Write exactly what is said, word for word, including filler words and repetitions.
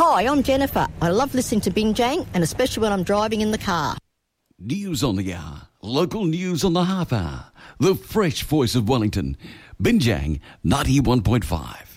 Hi, I'm Jennifer. I love listening to Binjang, and especially when I'm driving in the car. News on the hour. Local news on the half hour. The fresh voice of Wellington. Binjang ninety-one point five.